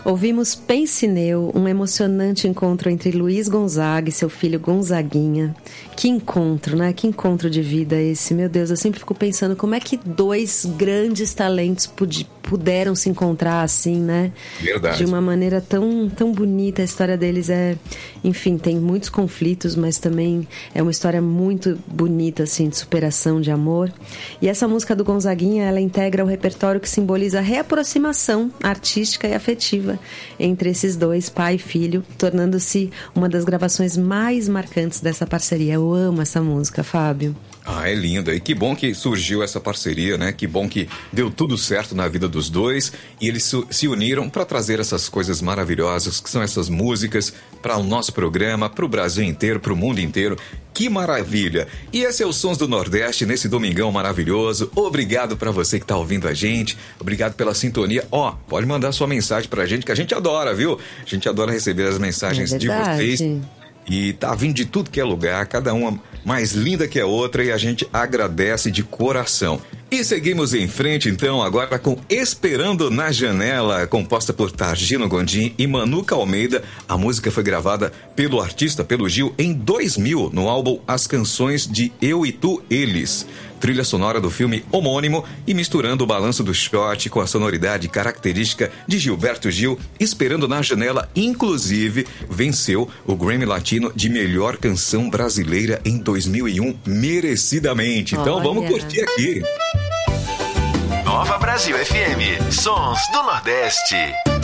Ouvimos Pensineu, um emocionante encontro entre Luiz Gonzaga e seu filho Gonzaguinha. Que encontro, né? Que encontro de vida esse. Meu Deus, eu sempre fico pensando como é que dois grandes talentos puderam se encontrar assim, né? Verdade. De uma maneira tão, tão bonita. A história deles enfim, tem muitos conflitos, mas também é uma história muito bonita, assim, de superação, de amor. E essa música do Gonzaguinha, ela integra o repertório que simboliza a reaproximação artística e afetiva entre esses dois, pai e filho, tornando-se uma das gravações mais marcantes dessa parceria. Eu amo essa música, Fábio. Ah, é linda. E que bom que surgiu essa parceria, né? Que bom que deu tudo certo na vida dos dois e eles se uniram para trazer essas coisas maravilhosas que são essas músicas para o nosso programa, para o Brasil inteiro, para o mundo inteiro. Que maravilha! E esse é o Sons do Nordeste nesse domingão maravilhoso. Obrigado para você que está ouvindo a gente. Obrigado pela sintonia. Pode mandar sua mensagem para a gente, que a gente adora, viu? A gente adora receber as mensagens de vocês. E tá vindo de tudo que é lugar, cada uma mais linda que a outra, e a gente agradece de coração. E seguimos em frente, então, agora com Esperando na Janela, composta por Targino Gondim e Manuca Almeida. A música foi gravada pelo artista, pelo Gil, em 2000, no álbum As Canções de Eu e Tu, Eles. Trilha sonora do filme homônimo e misturando o balanço do shot com a sonoridade característica de Gilberto Gil. Esperando na Janela, inclusive, venceu o Grammy Latino de Melhor Canção Brasileira em 2001, merecidamente. Então vamos curtir aqui. Nova Brasil FM, Sons do Nordeste.